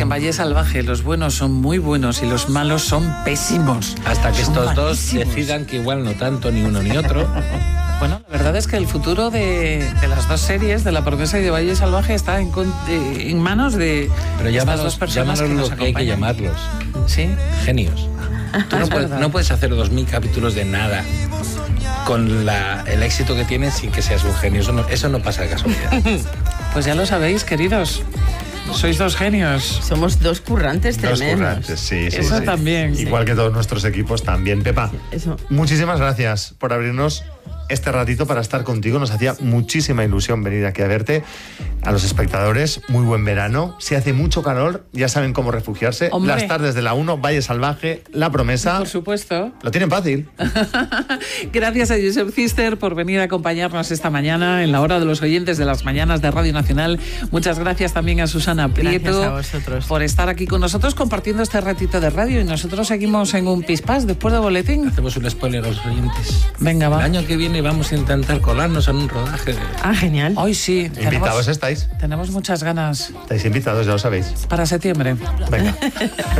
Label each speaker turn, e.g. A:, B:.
A: en Valle Salvaje los buenos son muy buenos y los malos son pésimos.
B: Hasta que
A: Son
B: estos dos
A: malísimos.
B: decidan que igual no tanto ni uno ni otro.
A: Bueno, la verdad es que el futuro de las dos series, de La Promesa y de Valle Salvaje, está en manos de
B: Pero
A: estas dos personas que nos
B: lo que hay que
A: acompañan.
B: llamarlos.
A: Sí.
B: Genios. Tú
A: Es verdad.
B: no puedes hacer 2000 capítulos de nada con el éxito que tienes sin que seas un genio. Eso no pasa de casualidad.
A: Pues ya lo sabéis, queridos. Sois dos genios.
C: Somos dos currantes
D: Dos
C: tremendos.
D: currantes, sí.
A: Eso también.
D: Igual que todos nuestros equipos también. Pepa,
C: Eso.
D: muchísimas gracias por abrirnos este ratito para estar contigo. Nos hacía muchísima ilusión venir aquí a verte. A los espectadores, muy buen verano. Si hace mucho calor, ya saben cómo refugiarse.
A: Hombre.
D: Las tardes de la 1, Valle Salvaje, La Promesa.
A: Por supuesto.
D: Lo tienen fácil.
A: Gracias a Josep Cister por venir a acompañarnos esta mañana en la hora de los oyentes de las mañanas de Radio Nacional. Muchas gracias también a Susana Prieto
C: Gracias a vosotros.
A: por estar aquí con nosotros compartiendo este ratito de radio. Y nosotros seguimos en un pispás después del boletín.
B: Hacemos un spoiler a los oyentes.
A: Venga, va.
B: El año que viene vamos a intentar colarnos en un rodaje.
C: Ah, genial.
A: Hoy sí.
D: Invitados estáis.
A: Tenemos muchas ganas
D: Estáis invitados, ya lo sabéis.
A: para septiembre.
D: Venga.